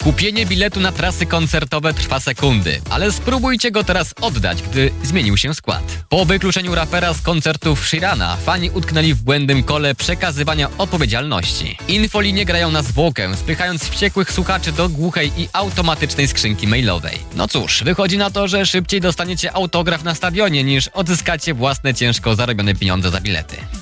Kupienie biletu na trasy koncertowe trwa sekundy, ale spróbujcie go teraz oddać, gdy zmienił się skład. Po wykluczeniu rapera z koncertów Sheerana, fani utknęli w błędnym kole przekazywania odpowiedzialności. Infolinie grają na zwłokę, spychając wściekłych słuchaczy do głuchej i automatycznej skrzynki mailowej. No cóż, wychodzi na to, że szybciej dostaniecie autograf na stadionie, niż odzyskacie własne ciężko zarobione pieniądze za bilety.